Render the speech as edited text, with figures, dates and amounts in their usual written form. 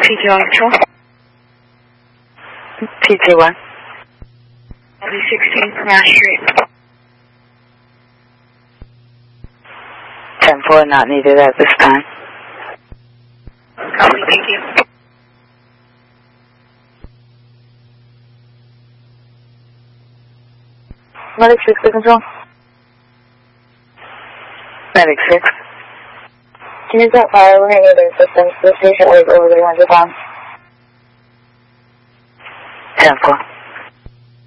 PG1 control. PG1. LD16 Mass Street. 10-4, not needed at this time. Copy, thank you. Medic 6 to control. Medic 6. Can you set fire when any of their systems? This patient weighs over 300 pounds.